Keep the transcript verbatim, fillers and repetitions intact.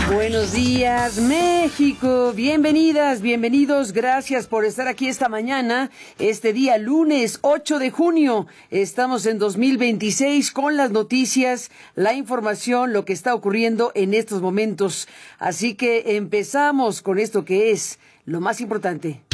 Buenos días, México. Bienvenidas, bienvenidos. Gracias por estar aquí esta mañana, este día lunes ocho de junio. Estamos en dos mil veintiséis con las noticias, la información, lo que está ocurriendo en estos momentos. Así que empezamos con esto que es lo más importante.